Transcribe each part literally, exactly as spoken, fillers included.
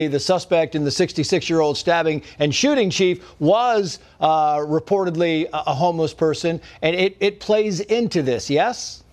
The suspect in the sixty-six-year-old stabbing and shooting chief was uh, reportedly a, a homeless person, and it, it plays into this, yes?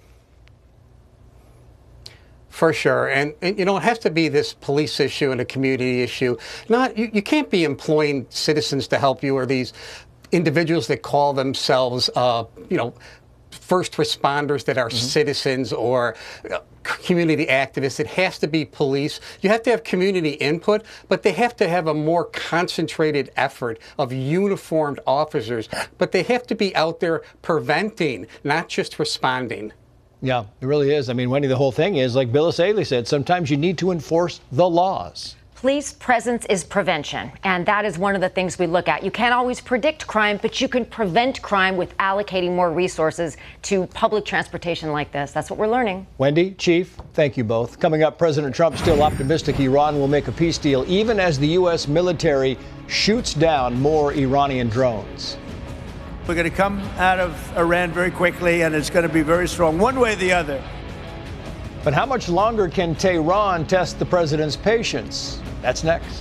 For sure. And, and, you know, it has to be this police issue and a community issue. Not you, you can't be employing citizens to help you, or these individuals that call themselves, uh, you know, first responders that are mm-hmm. citizens or uh, community activists. It has to be police. You have to have community input, but they have to have a more concentrated effort of uniformed officers. But they have to be out there preventing, not just responding. Yeah, it really is. I mean, Wendy, the whole thing is, like Bill Asaley said, sometimes you need to enforce the laws. Police presence is prevention, and that is one of the things we look at. You can't always predict crime, but you can prevent crime with allocating more resources to public transportation like this. That's what we're learning. Wendy, Chief, thank you both. Coming up, President Trump still optimistic Iran will make a peace deal, even as the U S military shoots down more Iranian drones. We're going to come out of Iran very quickly, and it's going to be very strong, one way or the other. But how much longer can Tehran test the president's patience? That's next.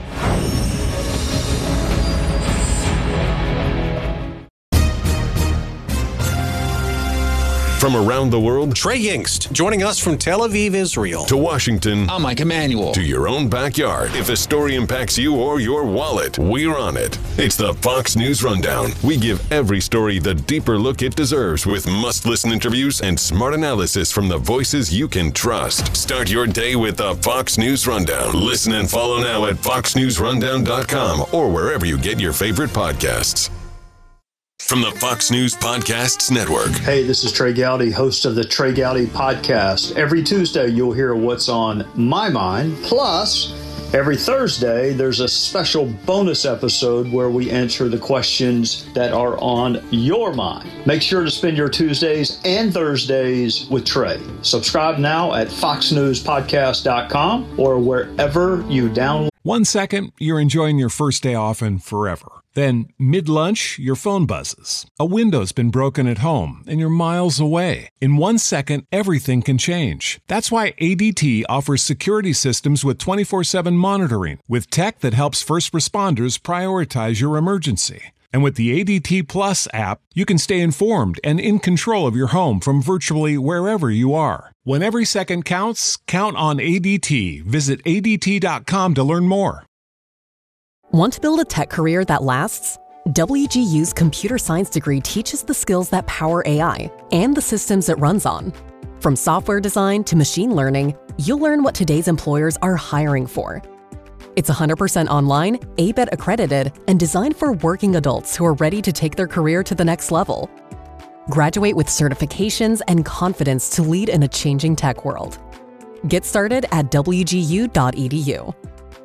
From around the world, Trey Yingst, joining us from Tel Aviv, Israel. To Washington, I'm Mike Emanuel. To your own backyard. If a story impacts you or your wallet, we're on it. It's the Fox News Rundown. We give every story the deeper look it deserves, with must-listen interviews and smart analysis from the voices you can trust. Start your day with the Fox News Rundown. Listen and follow now at fox news rundown dot com or wherever you get your favorite podcasts. From the Fox News Podcasts Network. Hey, this is Trey Gowdy, host of the Trey Gowdy Podcast. Every Tuesday, you'll hear what's on my mind. Plus, every Thursday, there's a special bonus episode where we answer the questions that are on your mind. Make sure to spend your Tuesdays and Thursdays with Trey. Subscribe now at fox news podcast dot com or wherever you download. One second, you're enjoying your first day off and forever. Then, mid-lunch, your phone buzzes. A window's been broken at home, and you're miles away. In one second, everything can change. That's why A D T offers security systems with twenty-four seven monitoring, with tech that helps first responders prioritize your emergency. And with the A D T Plus app, you can stay informed and in control of your home from virtually wherever you are. When every second counts, count on A D T. Visit A D T dot com to learn more. Want to build a tech career that lasts? W G U's computer science degree teaches the skills that power A I and the systems it runs on. From software design to machine learning, you'll learn what today's employers are hiring for. It's one hundred percent online, A B E T accredited, and designed for working adults who are ready to take their career to the next level. Graduate with certifications and confidence to lead in a changing tech world. Get started at w g u dot e d u.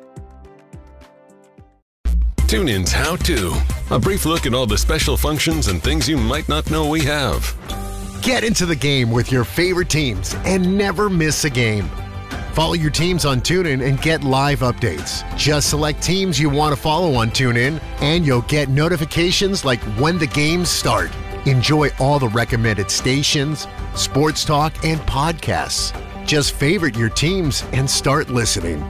TuneIn's How To. A brief look at all the special functions and things you might not know we have. Get into the game with your favorite teams and never miss a game. Follow your teams on TuneIn and get live updates. Just select teams you want to follow on TuneIn, and you'll get notifications like when the games start. Enjoy all the recommended stations, sports talk, and podcasts. Just favorite your teams and start listening.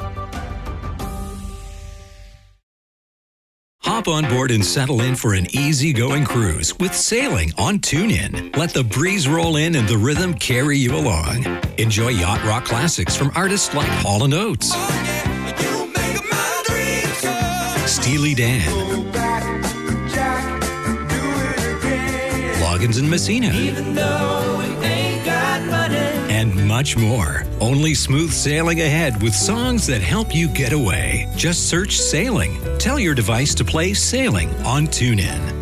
Hop on board and settle in for an easygoing cruise with sailing on TuneIn. Let the breeze roll in and the rhythm carry you along. Enjoy yacht rock classics from artists like Hall and Oates, oh, yeah, you make my dreams so. Steely Dan, Jack, Loggins and Messina, even though we ain't got money, and much more. Only smooth sailing ahead with songs that help you get away. Just search Sailing. Tell your device to play Sailing on TuneIn.